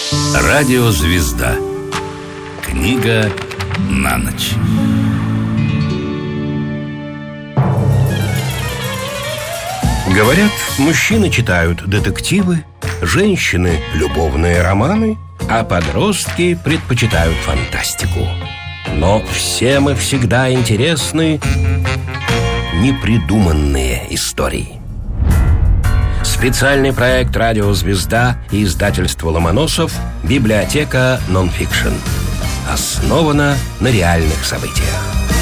Радиозвезда. Книга на ночь. Говорят, мужчины читают детективы, женщины – любовные романы, а подростки предпочитают фантастику. Но всем и всегда интересны непридуманные истории. Специальный проект «Радиозвезда» и издательство «Ломоносов» «Библиотека нонфикшн». Основана на реальных событиях.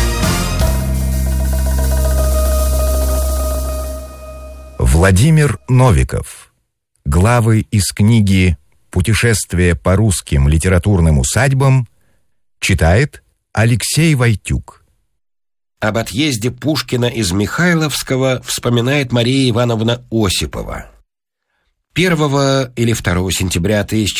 Владимир Новиков. Главы из книги «Путешествие по русским литературным усадьбам» читает Алексей Войтюк. Об отъезде Пушкина из Михайловского вспоминает Мария Ивановна Осипова. 1 или 2 сентября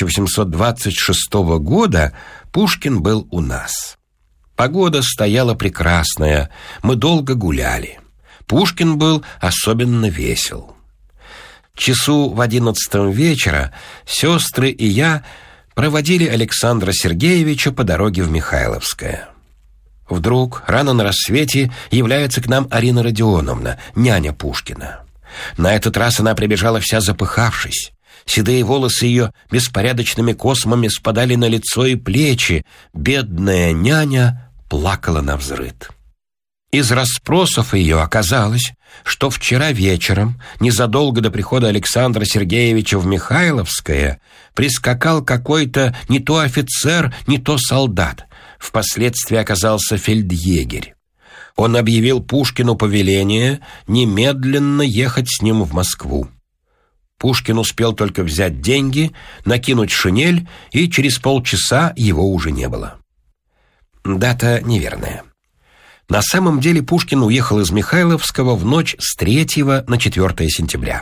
1826 года Пушкин был у нас. Погода стояла прекрасная, мы долго гуляли. Пушкин был особенно весел. Часу в 11 вечера сестры и я проводили Александра Сергеевича по дороге в Михайловское. Вдруг, рано на рассвете, является к нам Арина Родионовна, няня Пушкина. На этот раз она прибежала вся запыхавшись. Седые волосы ее беспорядочными космами спадали на лицо и плечи. Бедная няня плакала навзрыд. Из расспросов ее оказалось, что вчера вечером, незадолго до прихода Александра Сергеевича в Михайловское, прискакал какой-то не то офицер, не то солдат. Впоследствии оказался фельдъегерь. Он объявил Пушкину повеление немедленно ехать с ним в Москву. Пушкин успел только взять деньги, накинуть шинель, и через полчаса его уже не было. Дата неверная. На самом деле Пушкин уехал из Михайловского в ночь с 3 на 4 сентября.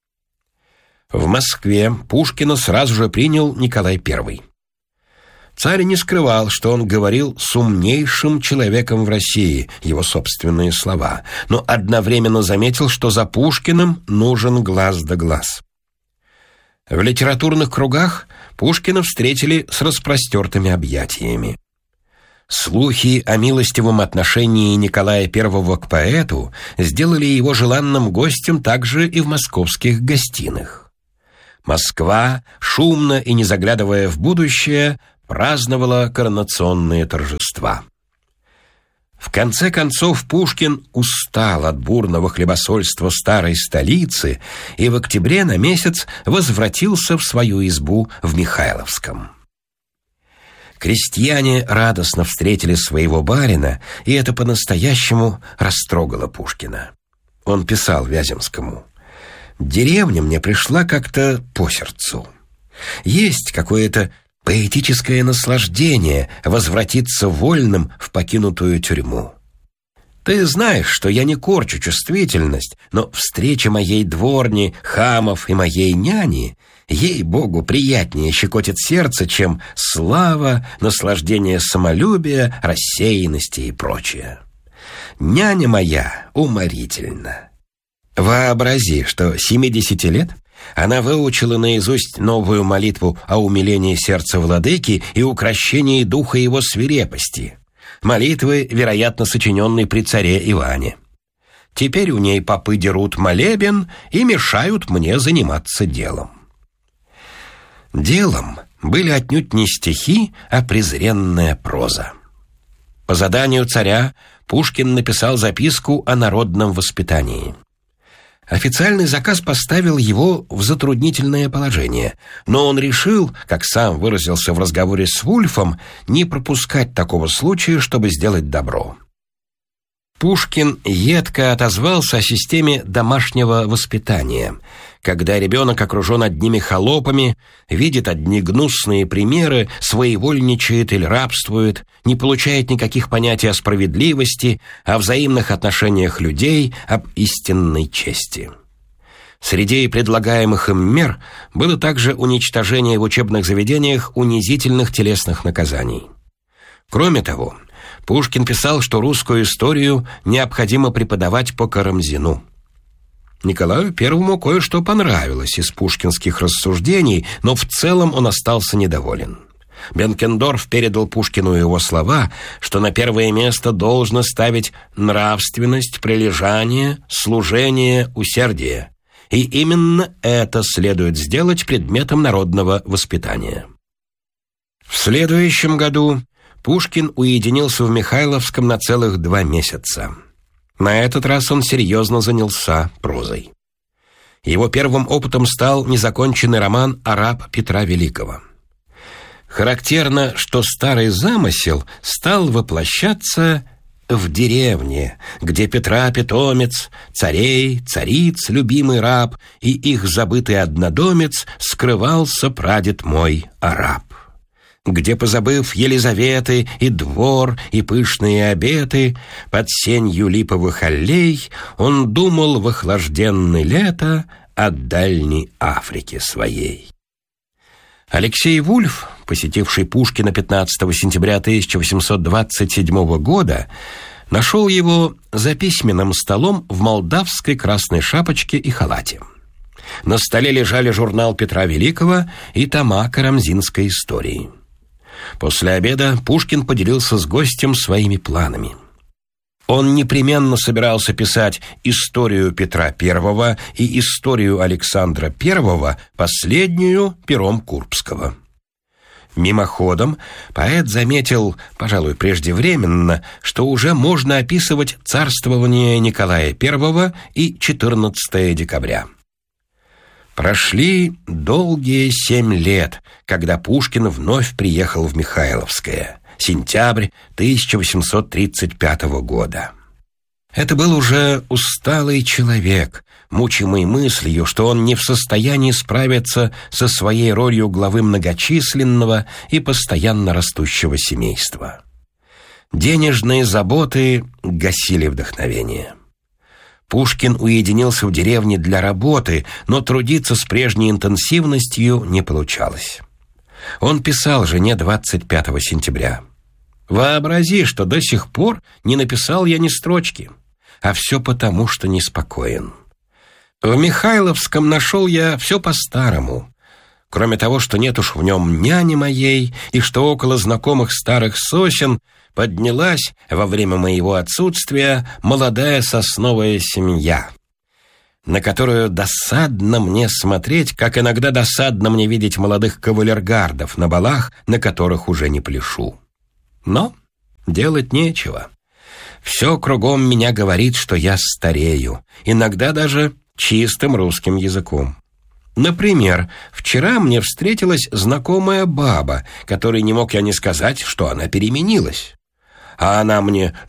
В Москве Пушкина сразу же принял Николай I. Царь не скрывал, что он говорил с умнейшим человеком в России, его собственные слова, но одновременно заметил, что за Пушкиным нужен глаз да глаз. В литературных кругах Пушкина встретили с распростертыми объятиями. Слухи о милостивом отношении Николая I к поэту сделали его желанным гостем также и в московских гостиных. Москва, шумно и не заглядывая в будущее, праздновала коронационные торжества. В конце концов Пушкин устал от бурного хлебосольства старой столицы и в октябре на месяц возвратился в свою избу в Михайловском. Крестьяне радостно встретили своего барина, и это по-настоящему растрогало Пушкина. Он писал Вяземскому: «Деревня мне пришла как-то по сердцу. Есть какое-то поэтическое наслаждение возвратиться вольным в покинутую тюрьму. Ты знаешь, что я не корчу чувствительность, но встреча моей дворни, хамов и моей няни, ей-богу, приятнее щекотит сердце, чем слава, наслаждение самолюбия, рассеянности и прочее. Няня моя уморительна. Вообрази, что 70 лет она выучила наизусть новую молитву о умилении сердца владыки и укрощении духа его свирепости. Молитвы, вероятно, сочиненные при царе Иване. Теперь у ней попы дерут молебен и мешают мне заниматься делом». Делом были отнюдь не стихи, а презренная проза. По заданию царя Пушкин написал записку о народном воспитании. Официальный заказ поставил его в затруднительное положение, но он решил, как сам выразился в разговоре с Вульфом, не пропускать такого случая, чтобы сделать добро. Пушкин едко отозвался о системе домашнего воспитания, когда ребенок окружен одними холопами, видит одни гнусные примеры, своевольничает или рабствует, не получает никаких понятий о справедливости, о взаимных отношениях людей, об истинной чести. Среди предлагаемых им мер было также уничтожение в учебных заведениях унизительных телесных наказаний. Кроме того, Пушкин писал, что русскую историю необходимо преподавать по Карамзину. Николаю Первому кое-что понравилось из пушкинских рассуждений, но в целом он остался недоволен. Бенкендорф передал Пушкину его слова, что на первое место должно ставить нравственность, прилежание, служение, усердие. И именно это следует сделать предметом народного воспитания. В следующем году Пушкин уединился в Михайловском на целых 2 месяца. На этот раз он серьезно занялся прозой. Его первым опытом стал незаконченный роман «Араб» Петра Великого. Характерно, что старый замысел стал воплощаться в деревне, где Петра питомец, царей, цариц любимый раб и их забытый однодомец скрывался прадед мой араб. Где, позабыв Елизаветы и двор, и пышные обеты, под сенью липовых аллей он думал в охлажденное лето о дальней Африке своей. Алексей Вульф, посетивший Пушкина 15 сентября 1827 года, нашел его за письменным столом в молдавской красной шапочке и халате. На столе лежали журнал Петра Великого и тома Карамзинской истории. После обеда Пушкин поделился с гостем своими планами. Он непременно собирался писать историю Петра I и историю Александра I, последнюю пером Курбского. Мимоходом поэт заметил, пожалуй, преждевременно, что уже можно описывать царствование Николая I и 14 декабря. Прошли долгие 7 лет, когда Пушкин вновь приехал в Михайловское. Сентябрь 1835 года. Это был уже усталый человек, мучимый мыслью, что он не в состоянии справиться со своей ролью главы многочисленного и постоянно растущего семейства. Денежные заботы гасили вдохновение. Пушкин уединился в деревне для работы, но трудиться с прежней интенсивностью не получалось. Он писал жене 25 сентября. «Вообрази, что до сих пор не написал я ни строчки, а все потому, что неспокоен. В Михайловском нашел я все по-старому, кроме того, что нет уж в нем няни моей, и что около знакомых старых сосен поднялась во время моего отсутствия молодая сосновая семья, на которую досадно мне смотреть, как иногда досадно мне видеть молодых кавалергардов на балах, на которых уже не пляшу. Но делать нечего. Все кругом меня говорит, что я старею, иногда даже чистым русским языком. Например, вчера мне встретилась знакомая баба, которой не мог я не сказать, что она переменилась. А она мне: